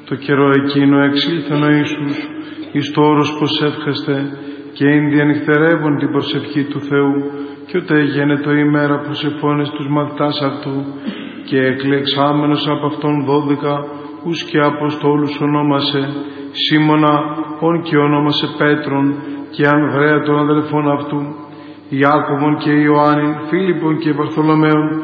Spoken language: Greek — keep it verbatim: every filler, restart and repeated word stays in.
Το καιρό εκείνο εξήλθεν ο Ιησούς εις το όρος πως εύχαστε και ειν διανυχτερεύον την προσευχή του Θεού και ότε έγινε το ημέρα προσεφώνες τους μαθητάς αυτού και εκλεξάμενος από αυτόν δώδεκα ους και αποστόλους ονόμασε Σίμωνα ον και ονόμασε Πέτρον και Ανδρέα των αδελφών αυτού, Ιάκωβον και Ιωάννην, Φίλιππον και Βαρθολομαίον,